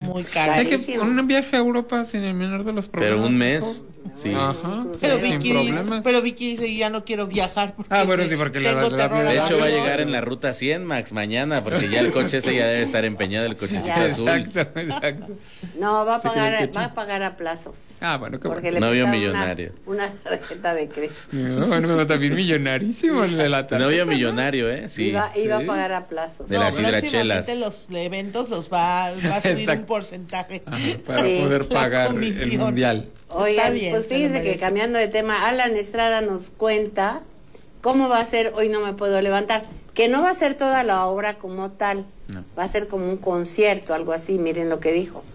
muy caro. Sé que un viaje a Europa sin el menor de los problemas. Pero un mes, sí. Ajá, Pero sin problemas. Vicky dice, ya no quiero viajar. Bueno, sí, porque tengo terror De al hecho, va a avión. llegar en la ruta 100, Max, mañana, porque ya el coche ese ya debe estar empeñado, el cochecito azul. Exacto. No, va a pagar a plazos. Bueno, qué porque bueno. le Novio prestaron millonario. Una tarjeta de crédito. Bueno, también millonarísimo el de la tarjeta. Novio millonario, sí. Iba a pagar a plazos. De las hidrachelas. Próximamente los eventos los va a subir un porcentaje. Para poder pagar el mundial. Oigan, bien, pues fíjense que cambiando de tema, Alan Estrada nos cuenta cómo va a ser Hoy No Me Puedo Levantar, que no va a ser toda la obra como tal, va a ser como un concierto, algo así, miren lo que dijo.